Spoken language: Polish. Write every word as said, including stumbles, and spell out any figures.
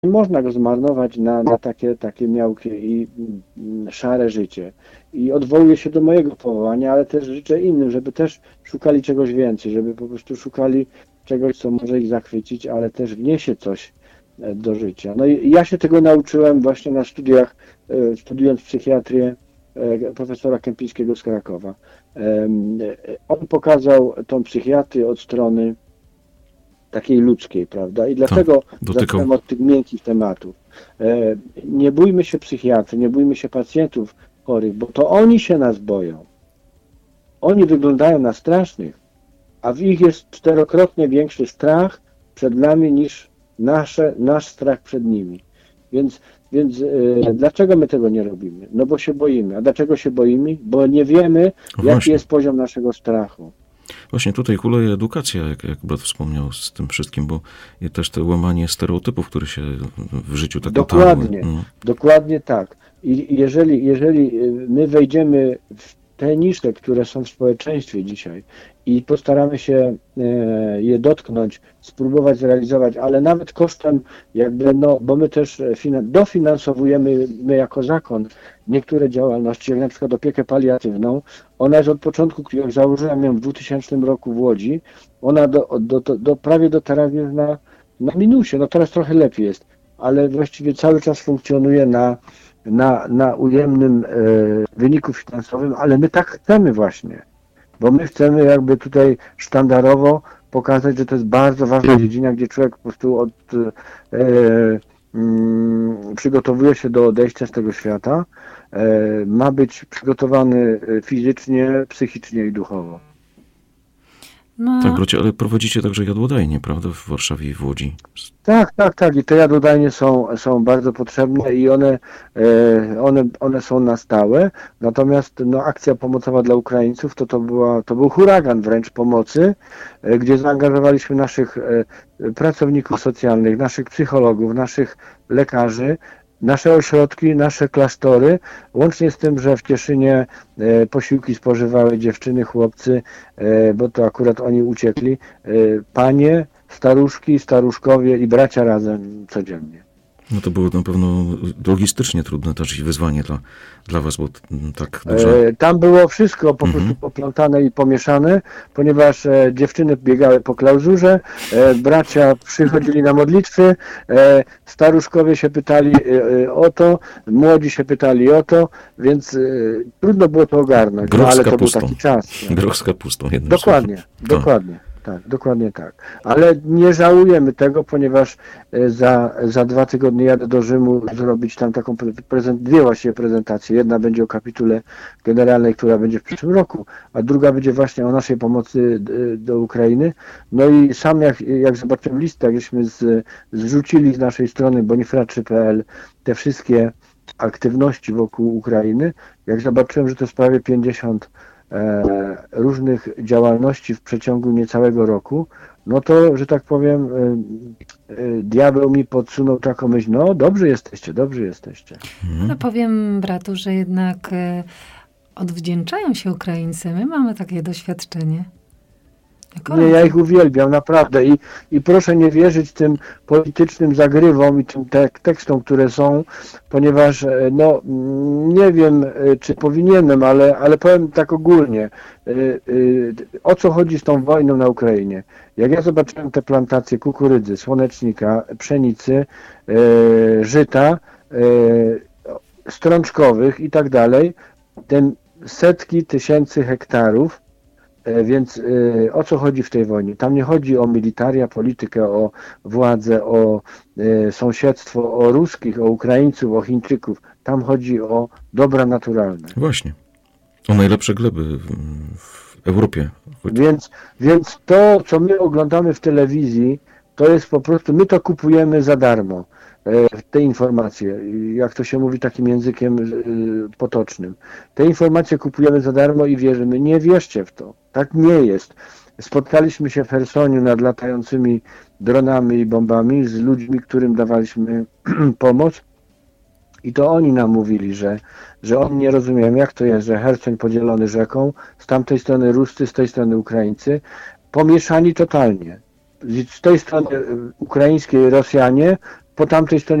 nie można go zmarnować na, na takie, takie miałkie i mm, szare życie. I odwołuję się do mojego powołania, ale też życzę innym, żeby też szukali czegoś więcej, żeby po prostu szukali czegoś, co może ich zachwycić, ale też wniesie coś e, do życia. No i ja się tego nauczyłem właśnie na studiach, e, studiując psychiatrię e, profesora Kępińskiego z Krakowa. Em, e, On pokazał tą psychiatrię od strony takiej ludzkiej, prawda? I dlatego dotykał. zacząłem od tych miękkich tematów. E, Nie bójmy się psychiatry, nie bójmy się pacjentów chorych, bo to oni się nas boją. Oni wyglądają na strasznych, a w ich jest czterokrotnie większy strach przed nami niż nasze, nasz strach przed nimi. Więc, więc e, dlaczego my tego nie robimy? No bo się boimy. A dlaczego się boimy? Bo nie wiemy, jaki Właśnie. jest poziom naszego strachu. Właśnie tutaj kuleje edukacja, jak, jak brat wspomniał z tym wszystkim, bo i też to łamanie stereotypów, które się w życiu tak Dokładnie, otarły. No. dokładnie tak. I jeżeli, jeżeli my wejdziemy w te nisze, które są w społeczeństwie dzisiaj i postaramy się e, je dotknąć, spróbować zrealizować, ale nawet kosztem jakby, no, bo my też finan- dofinansowujemy, my jako zakon, niektóre działalności, jak na przykład opiekę paliatywną. Ona jest od początku, jak założyłem ją w dwutysięcznym roku w Łodzi, ona do, do, do, do prawie do teraz jest na, na minusie, no teraz trochę lepiej jest, ale właściwie cały czas funkcjonuje na, na, na ujemnym e, wyniku finansowym, ale my tak chcemy właśnie, bo my chcemy jakby tutaj sztandarowo pokazać, że to jest bardzo ważna dziedzina, gdzie człowiek po prostu od, e, mm, przygotowuje się do odejścia z tego świata, e, ma być przygotowany fizycznie, psychicznie i duchowo. No, Tak, bracie, ale prowadzicie także jadłodajnie, prawda, w Warszawie i w Łodzi. Tak, tak, tak. I te jadłodajnie są, są bardzo potrzebne i one, e, one, one są na stałe. Natomiast no, akcja pomocowa dla Ukraińców to, to, była, to był huragan wręcz pomocy, e, gdzie zaangażowaliśmy naszych e, pracowników socjalnych, naszych psychologów, naszych lekarzy, nasze ośrodki, nasze klasztory, łącznie z tym, że w Cieszynie e, posiłki spożywały dziewczyny, chłopcy, e, bo to akurat oni uciekli, e, panie, staruszki, staruszkowie i bracia razem codziennie. No to było na pewno logistycznie trudne też i wyzwanie dla, dla was, bo tak dużo... E, Tam było wszystko po Mhm. prostu poplątane i pomieszane, ponieważ e, dziewczyny biegały po klauzurze, e, bracia przychodzili na modlitwy, e, staruszkowie się pytali e, o to, młodzi się pytali o to, więc e, trudno było to ogarnąć, no, Groch z ale to był kapustą. taki czas. No. Groch z kapustą, jednym Dokładnie, słowem. dokładnie. Tak, dokładnie tak. Ale nie żałujemy tego, ponieważ e, za, za dwa tygodnie jadę do Rzymu zrobić tam taką prezent, dwie właściwie prezentacje. Jedna będzie o kapitule generalnej, która będzie w przyszłym roku, a druga będzie właśnie o naszej pomocy d- do Ukrainy. No i sam jak, jak zobaczyłem listę, jak żeśmy z, zrzucili z naszej strony bonifraczy kropka p l te wszystkie aktywności wokół Ukrainy, jak zobaczyłem, że to jest prawie pięćdziesiąt e, różnych działalności w przeciągu niecałego roku, no to, że tak powiem, e, e, diabeł mi podsunął taką myśl, no dobrze jesteście, dobrze jesteście. no powiem bratu, że jednak e, odwdzięczają się Ukraińcy. My mamy takie doświadczenie. Jako Nie, ja rodzina. ich uwielbiam, naprawdę. I, i proszę nie wierzyć tym politycznym zagrywom i tym tek- tekstom, które są, ponieważ, e, no, mm, nie wiem, e, czy powinienem, ale, ale powiem tak ogólnie. E, e, O co chodzi z tą wojną na Ukrainie? Jak ja zobaczyłem te plantacje kukurydzy, słonecznika, pszenicy, e, żyta, e, strączkowych i tak dalej, te setki tysięcy hektarów. E, Więc e, o co chodzi w tej wojnie? Tam nie chodzi o militaria, politykę, o władzę, o e, sąsiedztwo, o ruskich, o Ukraińców, o Chińczyków. Tam chodzi o dobra naturalne. Właśnie. O najlepsze gleby w, w Europie. Choć... Więc, więc to, co my oglądamy w telewizji, to jest po prostu, my to kupujemy za darmo. e, Te informacje, jak to się mówi takim językiem e, potocznym. Te informacje kupujemy za darmo i wierzymy. Nie wierzcie w to. Tak nie jest. Spotkaliśmy się w Chersoniu nad latającymi dronami i bombami z ludźmi, którym dawaliśmy pomoc. I to oni nam mówili, że, że oni nie rozumieją, jak to jest, że Cherson podzielony rzeką, z tamtej strony Ruscy, z tej strony Ukraińcy, pomieszani totalnie. Z tej strony ukraińskiej Rosjanie, po tamtej stronie